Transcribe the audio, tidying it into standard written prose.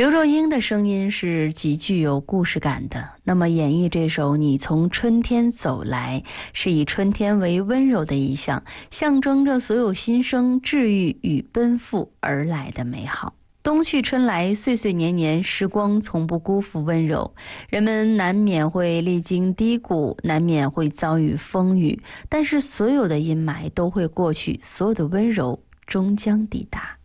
刘若英的声音是极具有故事感的，那么演绎这首《你从春天走来》，是以春天为温柔的意象，象征着所有新生治愈与奔赴而来的美好。冬去春来，岁岁年年，时光从不辜负温柔。人们难免会历经低谷，难免会遭遇风雨，但是所有的阴霾都会过去，所有的温柔终将抵达。